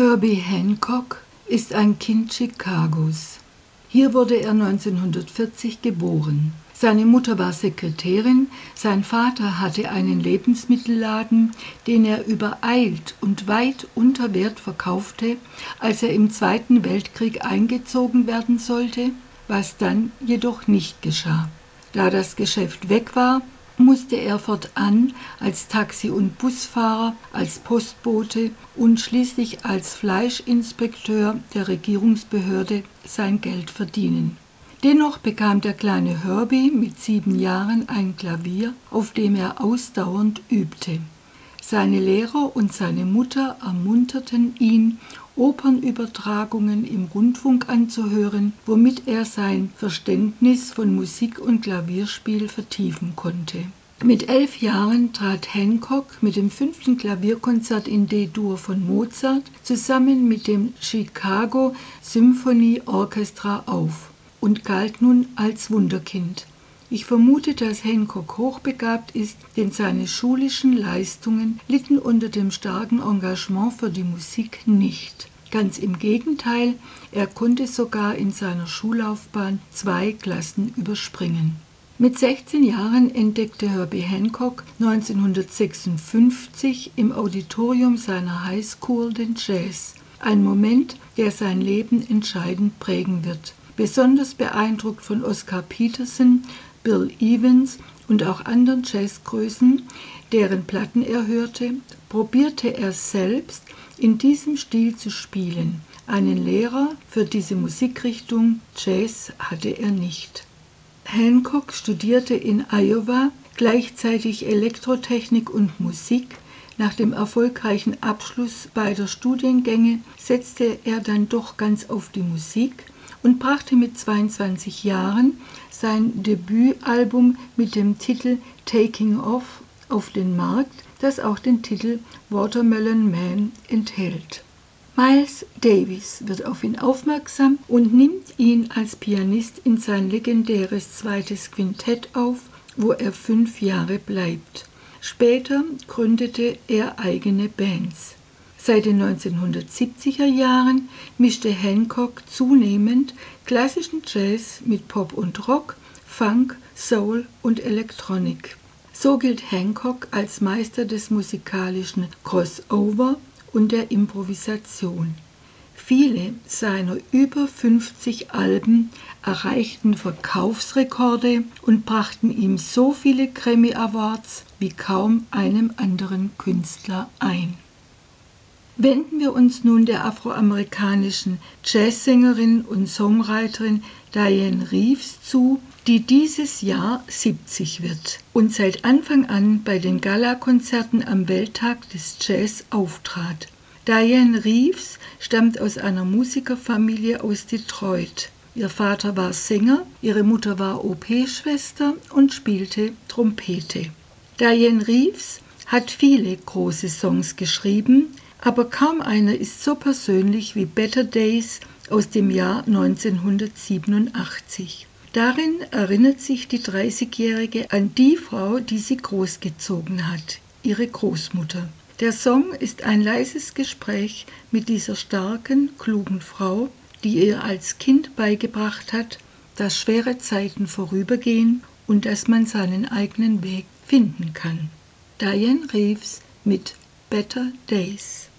Herbie Hancock ist ein Kind Chicagos. Hier wurde er 1940 geboren. Seine Mutter war Sekretärin, sein Vater hatte einen Lebensmittelladen, den er übereilt und weit unter Wert verkaufte, als er im Zweiten Weltkrieg eingezogen werden sollte, was dann jedoch nicht geschah. Da das Geschäft weg war, musste er fortan als Taxi- und Busfahrer, als Postbote und schließlich als Fleischinspekteur der Regierungsbehörde sein Geld verdienen. Dennoch bekam der kleine Herbie mit 7 Jahren ein Klavier, auf dem er ausdauernd übte. Seine Lehrer und seine Mutter ermunterten ihn, Opernübertragungen im Rundfunk anzuhören, womit er sein Verständnis von Musik und Klavierspiel vertiefen konnte. Mit 11 Jahren trat Hancock mit dem 5. Klavierkonzert in D-Dur von Mozart zusammen mit dem Chicago Symphony Orchestra auf und galt nun als Wunderkind. Ich vermute, dass Hancock hochbegabt ist, denn seine schulischen Leistungen litten unter dem starken Engagement für die Musik nicht. Ganz im Gegenteil, er konnte sogar in seiner Schullaufbahn 2 Klassen überspringen. Mit 16 Jahren entdeckte Herbie Hancock 1956 im Auditorium seiner High School den Jazz, ein Moment, der sein Leben entscheidend prägen wird. Besonders beeindruckt von Oscar Peterson, Bill Evans und auch anderen Jazzgrößen, deren Platten er hörte, probierte er selbst in diesem Stil zu spielen. Einen Lehrer für diese Musikrichtung Jazz hatte er nicht. Hancock studierte in Iowa gleichzeitig Elektrotechnik und Musik. Nach dem erfolgreichen Abschluss beider Studiengänge setzte er dann doch ganz auf die Musik und brachte mit 22 Jahren sein Debütalbum mit dem Titel Taking Off auf den Markt, das auch den Titel Watermelon Man enthält. Miles Davis wird auf ihn aufmerksam und nimmt ihn als Pianist in sein legendäres 2. Quintett auf, wo er 5 Jahre bleibt. Später gründete er eigene Bands. Seit den 1970er Jahren mischte Hancock zunehmend klassischen Jazz mit Pop und Rock, Funk, Soul und Electronic. So gilt Hancock als Meister des musikalischen Crossover und der Improvisation. Viele seiner über 50 Alben erreichten Verkaufsrekorde und brachten ihm so viele Grammy Awards wie kaum einem anderen Künstler ein. Wenden wir uns nun der afroamerikanischen Jazzsängerin und Songwriterin Dianne Reeves zu, die dieses Jahr 70 wird und seit Anfang an bei den Gala-Konzerten am Welttag des Jazz auftrat. Dianne Reeves stammt aus einer Musikerfamilie aus Detroit. Ihr Vater war Sänger, ihre Mutter war OP-Schwester und spielte Trompete. Dianne Reeves hat viele große Songs geschrieben, aber kaum einer ist so persönlich wie Better Days aus dem Jahr 1987. Darin erinnert sich die 30-Jährige an die Frau, die sie großgezogen hat, ihre Großmutter. Der Song ist ein leises Gespräch mit dieser starken, klugen Frau, die ihr als Kind beigebracht hat, dass schwere Zeiten vorübergehen und dass man seinen eigenen Weg finden kann. Dianne Reeves mit Better Days.